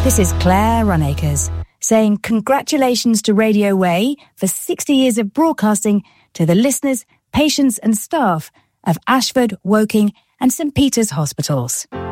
This is Claire Runacres saying congratulations to Radio Way for 60 years of broadcasting to the listeners, patients and staff of Ashford, Woking and St Peter's Hospitals.